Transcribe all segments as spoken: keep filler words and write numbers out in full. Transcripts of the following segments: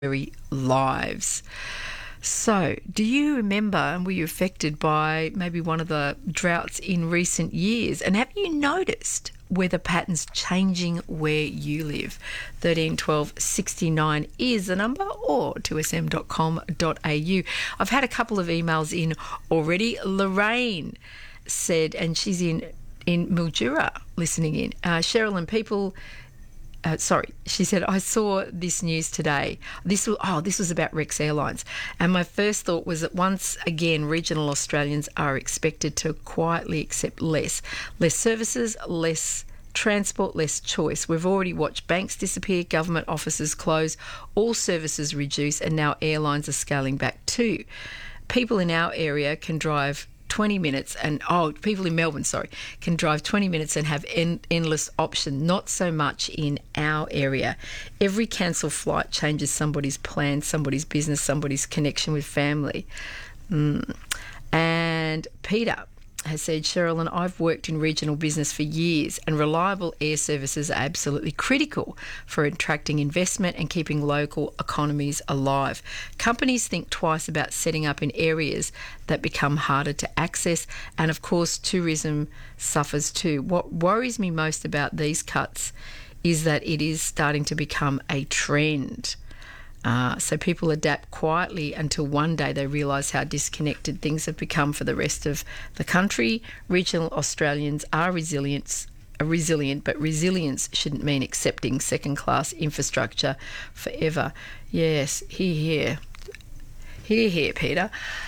very lives. So, do you remember and were you affected by maybe one of the droughts in recent years? And have you noticed weather patterns changing where you live? thirteen twelve sixty-nine is the number, or two s m dot com dot a u. I've had a couple of emails in already. Lorraine said, and she's in, in Mildura listening in. Uh, Cheryl and people... Uh, sorry, she said, I saw this news today. This was, oh, this was about Rex Airlines. And my first thought was that once again, regional Australians are expected to quietly accept less. Less services, less transport, less choice. We've already watched banks disappear, government offices close, all services reduce, and now airlines are scaling back too. People in our area can drive twenty minutes and, oh, people in Melbourne, sorry, can drive twenty minutes and have en- endless options. Not so much in our area. Every cancelled flight changes somebody's plan, somebody's business, somebody's connection with family. Mm. And Peter has said, Cheryl, and I've worked in regional business for years, and reliable air services are absolutely critical for attracting investment and keeping local economies alive. Companies think twice about setting up in areas that become harder to access, and of course tourism suffers too. What worries me most about these cuts is that it is starting to become a trend. Uh, so people adapt quietly until one day they realise how disconnected things have become for the rest of the country. Regional Australians are resilient, are resilient, but resilience shouldn't mean accepting second-class infrastructure forever. Yes, hear, hear. Hear, hear, Peter.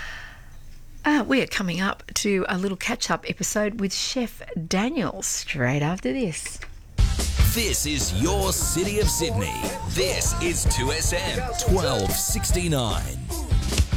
Uh, we are coming up to a little catch-up episode with Chef Daniel straight after this. This is your City of Sydney. This is two S M twelve sixty-nine.